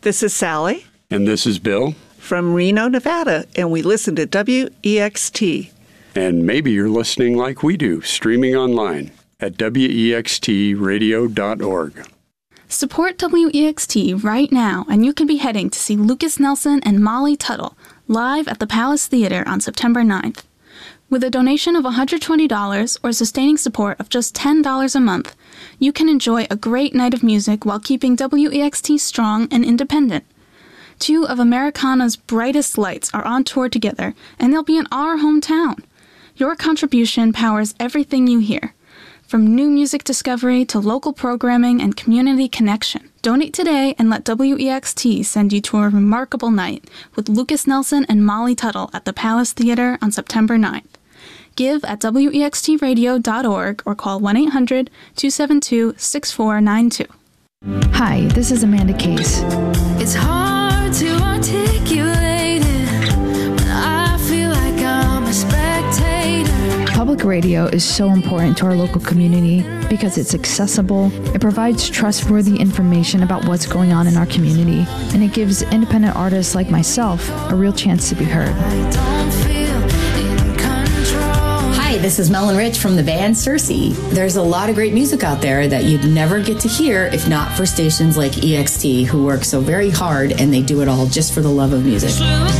This is Sally. And this is Bill. From Reno, Nevada, and we listen to WEXT. And maybe you're listening like we do, streaming online at wextradio.org. Support WEXT right now, and you can be heading to see Lukas Nelson and Molly Tuttle live at the Palace Theater on September 9th. With a donation of $120 or sustaining support of just $10 a month, you can enjoy a great night of music while keeping WEXT strong and independent. Two of Americana's brightest lights are on tour together, and they'll be in our hometown. Your contribution powers everything you hear, from new music discovery to local programming and community connection. Donate today and let WEXT send you to a remarkable night with Lukas Nelson and Molly Tuttle at the Palace Theater on September 9th. Give at wextradio.org or call 1-800-272-6492. Hi, this is Amanda Case. It's hard to articulate it when I feel like I'm a spectator. Public radio is so important to our local community because it's accessible, it provides trustworthy information about what's going on in our community, and it gives independent artists like myself a real chance to be heard. I don't feel in control. Hi, this is Mel and Rich from the band Cersei. There's a lot of great music out there that you'd never get to hear if not for stations like EXT, who work so very hard and they do it all just for the love of music.